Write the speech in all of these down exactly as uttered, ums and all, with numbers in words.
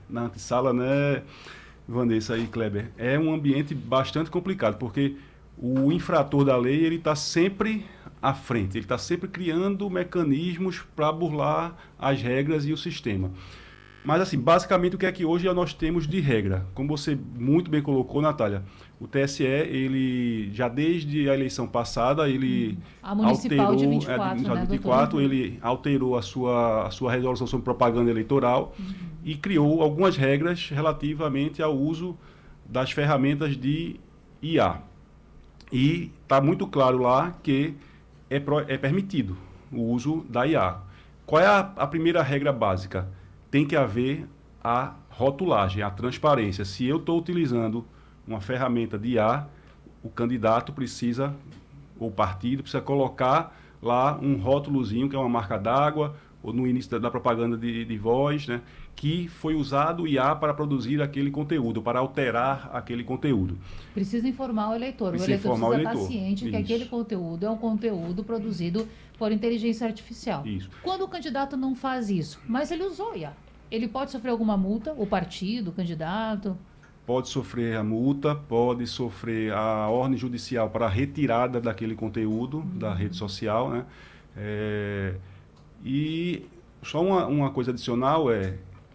na antessala, né, Vanessa e Kleber, é um ambiente bastante complicado, porque o infrator da lei ele está sempre à frente, ele está sempre criando mecanismos para burlar as regras e o sistema. Mas, assim, basicamente o que é que hoje nós temos de regra? Como você muito bem colocou, Natália, o T S E, ele já desde a eleição passada, ele A municipal de alterou, vinte e é, de quatro, né, doutor? vinte e quatro, ele alterou a sua, a sua resolução sobre propaganda eleitoral e criou algumas regras relativamente ao uso das ferramentas de I A. E está muito claro lá que é, pro, é permitido o uso da I A. Qual é a, a primeira regra básica? Tem que haver a rotulagem, a transparência. Se eu estou utilizando uma ferramenta de I A, o candidato precisa, ou o partido, precisa colocar lá um rótulozinho, que é uma marca d'água, ou no início da, da propaganda de, de voz, né, que foi usado o I A para produzir aquele conteúdo, para alterar aquele conteúdo. Precisa informar o eleitor. O Precisa eleitor informar o precisa estar eleitor. ciente que aquele Isso. conteúdo é um conteúdo produzido por inteligência artificial. Isso. Quando o candidato não faz isso, mas ele usou I A, ele pode sofrer alguma multa, o partido, o candidato? Pode sofrer a multa, pode sofrer a ordem judicial para a retirada daquele conteúdo uhum. da rede social, né? É, e só uma, uma coisa adicional é,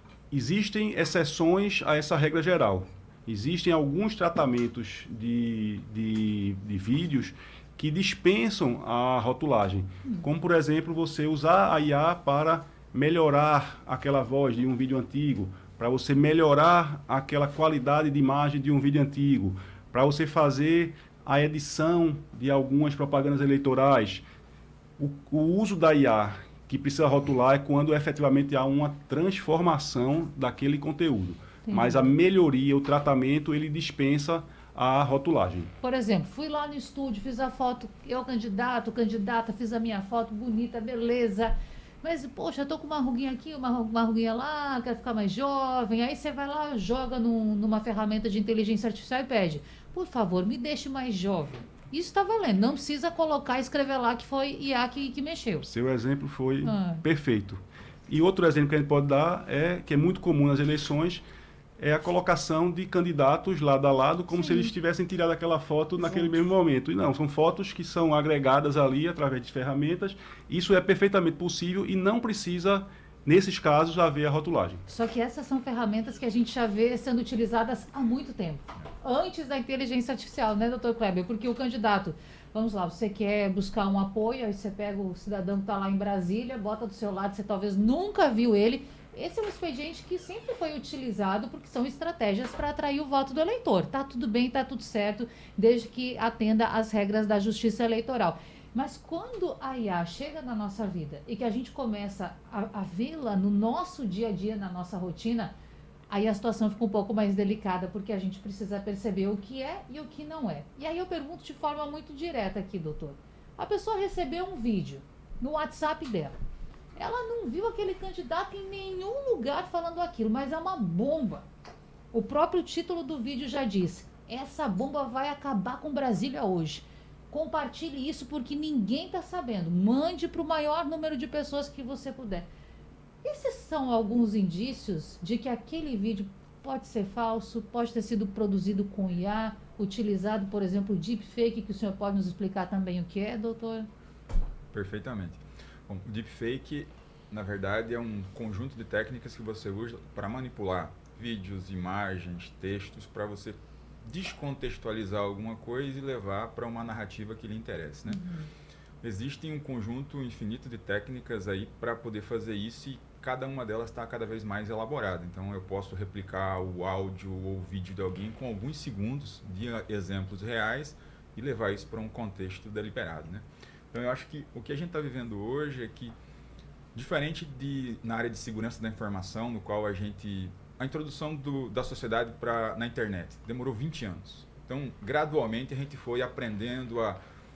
existem exceções a essa regra geral. Existem alguns tratamentos de, de, de vídeos que dispensam a rotulagem, como, por exemplo, você usar a I A para melhorar aquela voz de um vídeo antigo, para você melhorar aquela qualidade de imagem de um vídeo antigo, para você fazer a edição de algumas propagandas eleitorais. O, o uso da I A que precisa rotular é quando efetivamente há uma transformação daquele conteúdo. Entendi. Mas a melhoria, o tratamento, ele dispensa a rotulagem. Por exemplo, fui lá no estúdio, fiz a foto, eu candidato, candidata, fiz a minha foto bonita, beleza. Mas, poxa, eu tô com uma ruguinha aqui, uma, uma ruguinha lá, quero ficar mais jovem. Aí você vai lá, joga num, numa ferramenta de inteligência artificial e pede, por favor, me deixe mais jovem. Isso está valendo, não precisa colocar e escrever lá que foi I A que, que mexeu. Seu exemplo foi ah. perfeito. E outro exemplo que a gente pode dar, é que é muito comum nas eleições, é a colocação de candidatos lado a lado, como Sim. se eles tivessem tirado aquela foto Exato. naquele mesmo momento. E não, são fotos que são agregadas ali através de ferramentas. Isso é perfeitamente possível e não precisa, nesses casos, haver a rotulagem. Só que essas são ferramentas que a gente já vê sendo utilizadas há muito tempo. Antes da inteligência artificial, né, doutor Kleber? Porque o candidato, vamos lá, você quer buscar um apoio, aí você pega o cidadão que está lá em Brasília, bota do seu lado, você talvez nunca viu ele. Esse é um expediente que sempre foi utilizado porque são estratégias para atrair o voto do eleitor. Tá tudo bem, tá tudo certo, desde que atenda às regras da justiça eleitoral. Mas quando a I A chega na nossa vida e que a gente começa a, a vê-la no nosso dia a dia, na nossa rotina, aí a situação fica um pouco mais delicada, porque a gente precisa perceber o que é e o que não é. E aí eu pergunto de forma muito direta aqui, doutor. A pessoa recebeu um vídeo no WhatsApp dela. Ela não viu aquele candidato em nenhum lugar falando aquilo, mas é uma bomba. O próprio título do vídeo já diz, essa bomba vai acabar com Brasília hoje. Compartilhe isso porque ninguém está sabendo. Mande para o maior número de pessoas que você puder. Esses são alguns indícios de que aquele vídeo pode ser falso, pode ter sido produzido com I A, utilizado, por exemplo, deepfake, que o senhor pode nos explicar também o que é, doutor? Perfeitamente. Bom, o deepfake, na verdade, é um conjunto de técnicas que você usa para manipular vídeos, imagens, textos, para você descontextualizar alguma coisa e levar para uma narrativa que lhe interesse, né? Uhum. Existem um conjunto infinito de técnicas aí para poder fazer isso e cada uma delas está cada vez mais elaborada. Então eu posso replicar o áudio ou o vídeo de alguém com alguns segundos de exemplos reais e levar isso para um contexto deliberado, né? Então eu acho que o que a gente está vivendo hoje é que, diferente de na área de segurança da informação, no qual a gente a introdução do, da sociedade pra, na internet demorou vinte anos. Então, gradualmente, a gente foi aprendendo a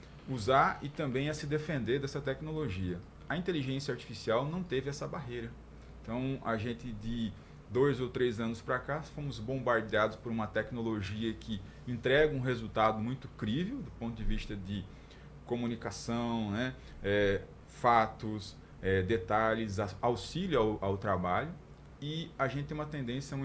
usar e também a se defender dessa tecnologia. A inteligência artificial não teve essa barreira. Então, a gente, de dois ou três anos para cá, fomos bombardeados por uma tecnologia que entrega um resultado muito crível, do ponto de vista de comunicação, né? é, fatos, é, detalhes, auxílio ao, ao trabalho. E a gente tem uma tendência